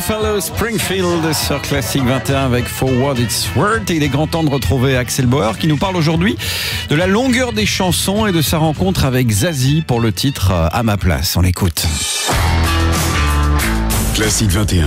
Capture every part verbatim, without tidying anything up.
Buffalo Springfield sur Classic vingt et un avec For What It's Worth. Et il est grand temps de retrouver Axel Bauer qui nous parle aujourd'hui de la longueur des chansons et de sa rencontre avec Zazie pour le titre À ma place. On l'écoute. Classic vingt et un.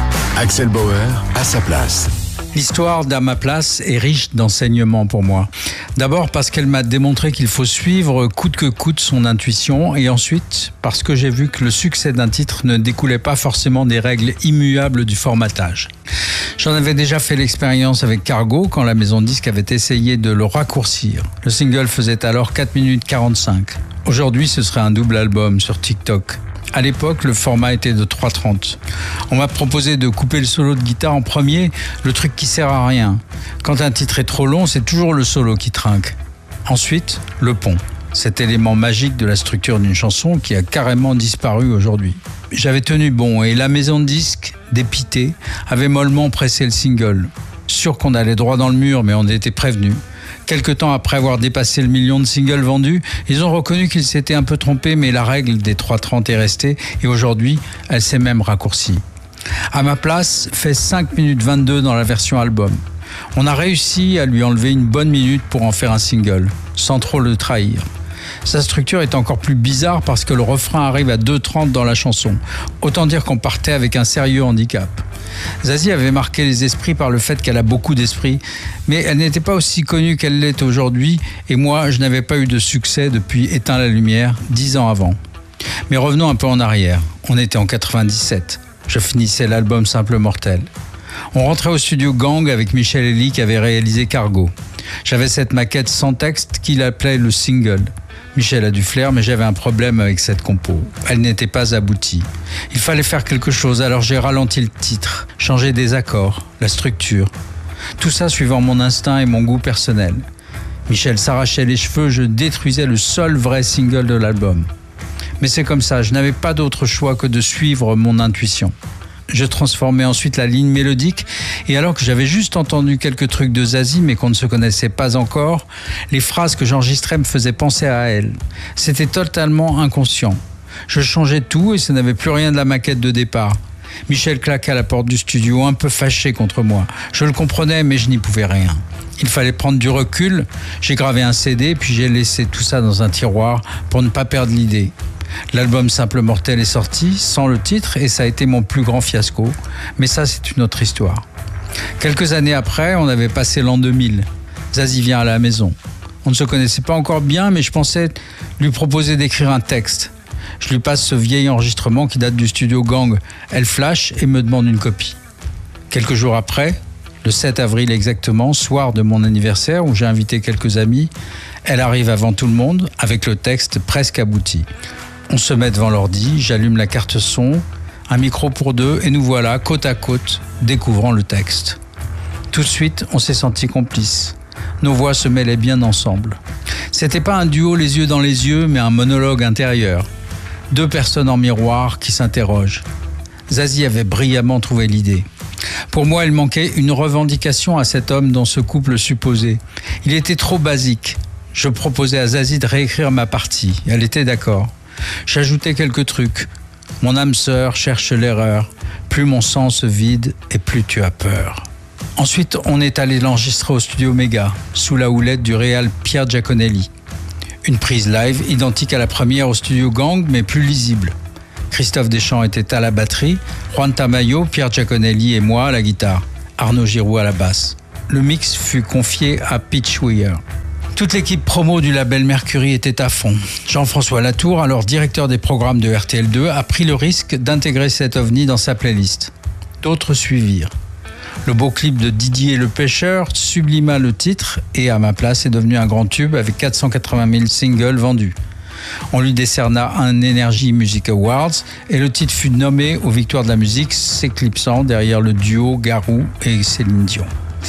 Axel Bauer à sa place. L'histoire d'À ma place est riche d'enseignements pour moi. D'abord parce qu'elle m'a démontré qu'il faut suivre coûte que coûte son intuition, et ensuite parce que j'ai vu que le succès d'un titre ne découlait pas forcément des règles immuables du formatage. J'en avais déjà fait l'expérience avec Cargo quand la maison de disques avait essayé de le raccourcir. Le single faisait alors quatre minutes quarante-cinq. Aujourd'hui, ce serait un double album sur TikTok. À l'époque, le format était de trois trente. On m'a proposé de couper le solo de guitare en premier, le truc qui sert à rien. Quand un titre est trop long, c'est toujours le solo qui trinque. Ensuite, le pont, cet élément magique de la structure d'une chanson qui a carrément disparu aujourd'hui. J'avais tenu bon et la maison de disques, dépitée, avait mollement pressé le single. Sûr qu'on allait droit dans le mur, mais on était prévenus. Quelque temps après avoir dépassé le million de singles vendus, ils ont reconnu qu'ils s'étaient un peu trompés, mais la règle des trois trente est restée et aujourd'hui, elle s'est même raccourcie. À ma place fait cinq minutes vingt-deux dans la version album. On a réussi à lui enlever une bonne minute pour en faire un single, sans trop le trahir. Sa structure est encore plus bizarre parce que le refrain arrive à deux trente dans la chanson. Autant dire qu'on partait avec un sérieux handicap. Zazie avait marqué les esprits par le fait qu'elle a beaucoup d'esprit, mais elle n'était pas aussi connue qu'elle l'est aujourd'hui, et moi, je n'avais pas eu de succès depuis Éteins la lumière, dix ans avant. Mais revenons un peu en arrière. On était en quatre-vingt-dix-sept. Je finissais l'album Simple Mortel. On rentrait au studio Gang avec Michel Elie qui avait réalisé Cargo. J'avais cette maquette sans texte qu'il appelait le single. Michel a du flair, mais j'avais un problème avec cette compo. Elle n'était pas aboutie. Il fallait faire quelque chose, alors j'ai ralenti le titre, changé des accords, la structure. Tout ça suivant mon instinct et mon goût personnel. Michel s'arrachait les cheveux, je détruisais le seul vrai single de l'album. Mais c'est comme ça, je n'avais pas d'autre choix que de suivre mon intuition. Je transformais ensuite la ligne mélodique et alors que j'avais juste entendu quelques trucs de Zazie mais qu'on ne se connaissait pas encore, les phrases que j'enregistrais me faisaient penser à elle. C'était totalement inconscient. Je changeais tout et ça n'avait plus rien de la maquette de départ. Michel claqua à la porte du studio, un peu fâché contre moi. Je le comprenais mais je n'y pouvais rien. Il fallait prendre du recul. J'ai gravé un C D puis j'ai laissé tout ça dans un tiroir pour ne pas perdre l'idée. L'album Simple Mortel est sorti sans le titre et ça a été mon plus grand fiasco. Mais ça, c'est une autre histoire. Quelques années après, on avait passé l'an deux mille. Zazie vient à la maison. On ne se connaissait pas encore bien, mais je pensais lui proposer d'écrire un texte. Je lui passe ce vieil enregistrement qui date du studio Gang. Elle flash et me demande une copie. Quelques jours après, le sept avril exactement, soir de mon anniversaire où j'ai invité quelques amis, elle arrive avant tout le monde avec le texte presque abouti. On se met devant l'ordi, j'allume la carte son, un micro pour deux et nous voilà côte à côte découvrant le texte. Tout de suite, on s'est sentis complices. Nos voix se mêlaient bien ensemble. C'était pas un duo les yeux dans les yeux, mais un monologue intérieur. Deux personnes en miroir qui s'interrogent. Zazie avait brillamment trouvé l'idée. Pour moi, il manquait une revendication à cet homme dans ce couple supposé. Il était trop basique. Je proposais à Zazie de réécrire ma partie. Elle était d'accord. J'ajoutais quelques trucs. Mon âme sœur cherche l'erreur. Plus mon sang se vide et plus tu as peur. Ensuite, on est allé l'enregistrer au studio Méga, sous la houlette du réal Pierre Giaconelli. Une prise live identique à la première au studio Gang, mais plus lisible. Christophe Deschamps était à la batterie, Juan Tamayo, Pierre Giaconelli et moi à la guitare, Arnaud Giroux à la basse. Le mix fut confié à Pitch Weir. Toute l'équipe promo du label Mercury était à fond. Jean-François Latour, alors directeur des programmes de R T L deux, a pris le risque d'intégrer cet ovni dans sa playlist. D'autres suivirent. Le beau clip de Didier le Pêcheur sublima le titre et À ma place est devenu un grand tube avec quatre cent quatre-vingt mille singles vendus. On lui décerna un Energy Music Awards et le titre fut nommé aux Victoires de la musique, s'éclipsant derrière le duo Garou et Céline Dion.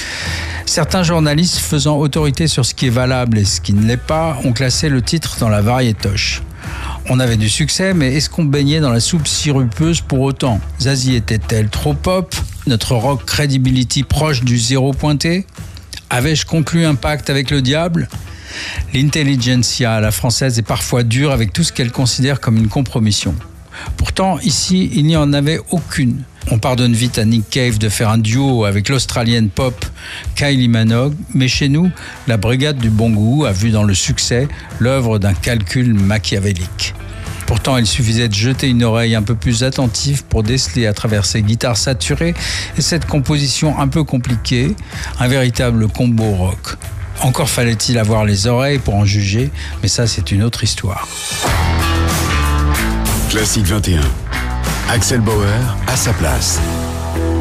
Certains journalistes faisant autorité sur ce qui est valable et ce qui ne l'est pas ont classé le titre dans la variétoche. On avait du succès, mais est-ce qu'on baignait dans la soupe sirupeuse pour autant ? Zazie était-elle trop pop ? Notre rock credibility proche du zéro pointé ? Avais-je conclu un pacte avec le diable ? L'intelligentsia à la française est parfois dure avec tout ce qu'elle considère comme une compromission. Pourtant, ici, il n'y en avait aucune. On pardonne vite à Nick Cave de faire un duo avec l'Australienne pop Kylie Minogue, mais chez nous, la Brigade du bon goût a vu dans le succès l'œuvre d'un calcul machiavélique. Pourtant, il suffisait de jeter une oreille un peu plus attentive pour déceler à travers ces guitares saturées et cette composition un peu compliquée, un véritable combo rock. Encore fallait-il avoir les oreilles pour en juger, mais ça c'est une autre histoire. Classique vingt et un. Axel Bauer à sa place.